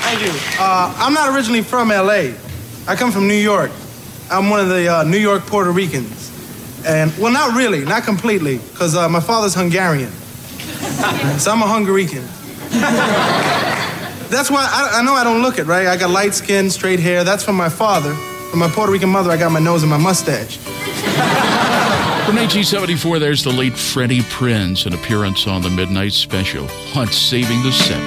Thank you. I'm not originally from L.A. I come from New York. I'm one of the New York Puerto Ricans. And, well, not really, not completely, because my father's Hungarian. So I'm a Hungarican. That's why I know I don't look it, right? I got light skin, straight hair. That's from my father. From my Puerto Rican mother, I got my nose and my mustache. From 1974, there's the late Freddie Prinze, an appearance on the Midnight Special on Saving the 70s.